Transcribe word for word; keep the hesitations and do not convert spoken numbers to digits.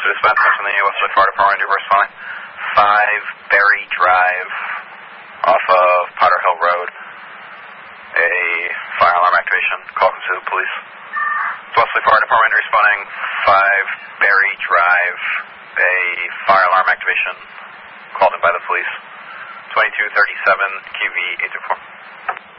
to dispatch from the Westwood Fire Department, reverse calling. five Berry Drive, off of Potter Hill Road. A fire alarm activation. Call to the police. Westwood Fire Department responding. five Berry Drive, a fire alarm activation. Called in by the police. twenty-two thirty-seven Q V eight two four.